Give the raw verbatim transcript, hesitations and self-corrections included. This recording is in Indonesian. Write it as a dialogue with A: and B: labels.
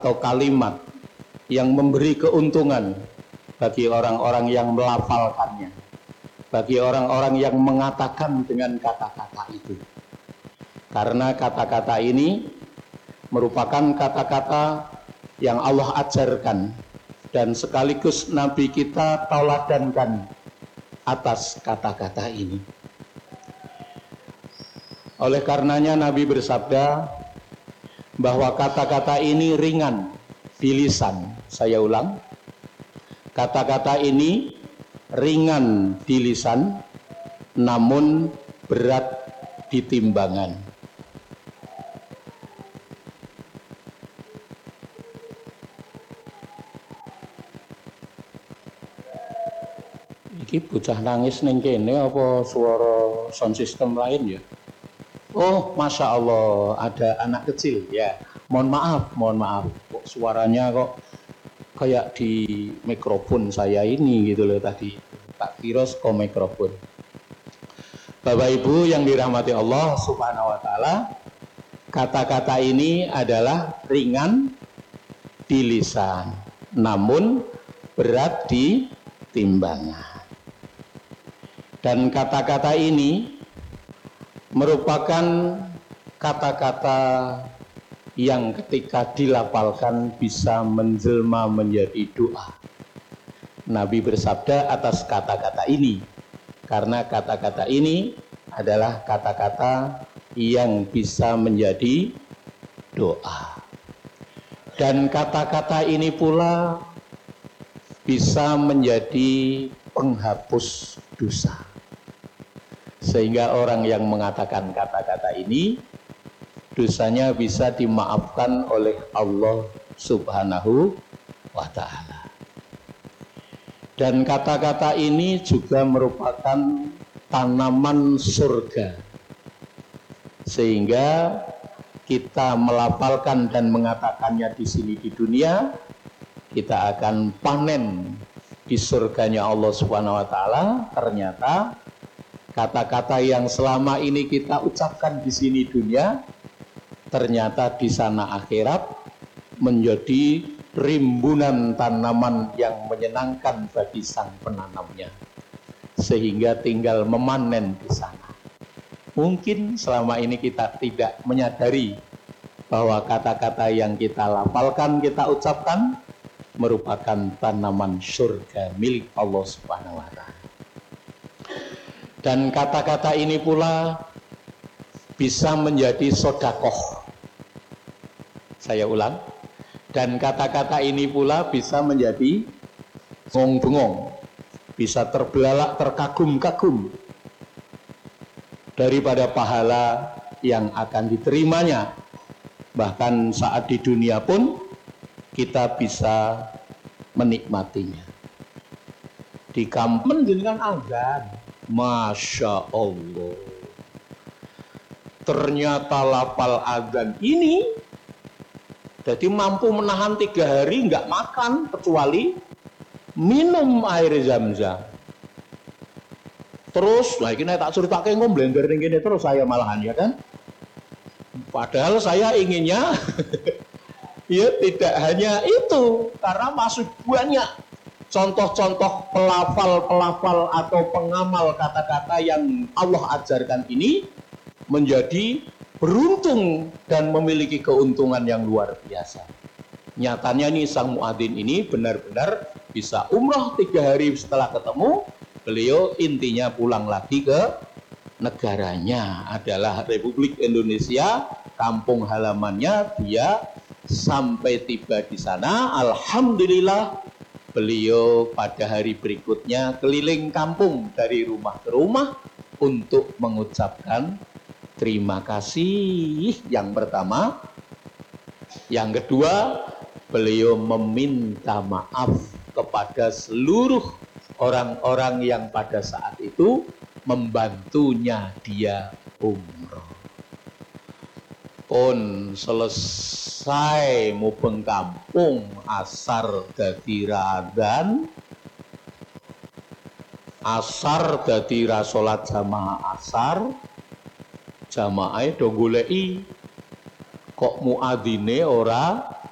A: atau kalimat yang memberi keuntungan bagi orang-orang yang melafalkannya, bagi orang-orang yang mengatakan dengan kata-kata itu. Karena kata-kata ini merupakan kata-kata yang Allah ajarkan dan sekaligus Nabi kita tauladankan atas kata-kata ini. Oleh karenanya Nabi bersabda bahwa kata-kata ini ringan di lisan. Saya ulang, kata-kata ini ringan di lisan, namun berat di timbangan. Iki bocah nangis ning kene apa suara sound system lain ya? Oh, Masya Allah, ada anak kecil ya. Mohon maaf, mohon maaf. Kok suaranya kok kayak di mikrofon saya ini gitu loh tadi. Tak kira ke mikrofon. Bapak Ibu yang dirahmati Allah Subhanahu wa taala, kata-kata ini adalah ringan di lisan, namun berat di timbangan. Dan kata-kata ini merupakan kata-kata yang ketika dilafalkan bisa menjelma menjadi doa. Nabi bersabda atas kata-kata ini, karena kata-kata ini adalah kata-kata yang bisa menjadi doa. Dan kata-kata ini pula bisa menjadi penghapus dosa. Sehingga orang yang mengatakan kata-kata ini, dosanya bisa dimaafkan oleh Allah Subhanahu wa ta'ala. Dan kata-kata ini juga merupakan tanaman surga. Sehingga kita melafalkan dan mengatakannya di sini di dunia, kita akan panen di surganya Allah Subhanahu wa ta'ala. Ternyata kata-kata yang selama ini kita ucapkan di sini dunia, ternyata di sana akhirat menjadi rimbunan tanaman yang menyenangkan bagi sang penanamnya, sehingga tinggal memanen di sana. Mungkin selama ini kita tidak menyadari bahwa kata-kata yang kita lafalkan, kita ucapkan merupakan tanaman surga milik Allah Subhanahu wa ta'ala. Dan kata-kata ini pula bisa menjadi sodakoh. Saya ulang. Dan kata-kata ini pula bisa menjadi bengong-bengong. Bisa terbelalak, terkagum-kagum. Daripada pahala yang akan diterimanya. Bahkan saat di dunia pun kita bisa menikmatinya. Di kampung dengan azan. Masya Allah, ternyata lafal adzan ini jadi mampu menahan tiga hari nggak makan kecuali minum air zam-zam. Terus, nah ini tak cerita kayak ngomblender ini terus saya malahan ya kan. Padahal saya inginnya ya tidak hanya itu, karena masih banyak contoh-contoh pelafal-pelafal atau pengamal kata-kata yang Allah ajarkan ini menjadi beruntung dan memiliki keuntungan yang luar biasa. Nyatanya nih sang muadzin ini benar-benar bisa umrah tiga hari setelah ketemu. Beliau intinya pulang lagi ke negaranya adalah Republik Indonesia, kampung halamannya. Dia sampai tiba di sana, alhamdulillah. Beliau pada hari berikutnya keliling kampung dari rumah ke rumah untuk mengucapkan terima kasih yang pertama. Yang kedua, beliau meminta maaf kepada seluruh orang-orang yang pada saat itu membantunya dia umroh. Pun selesai mubeng kampung asar dadi radzan, asar dadi ra salat jamaah asar, jamaah do goleki kok muadzine ora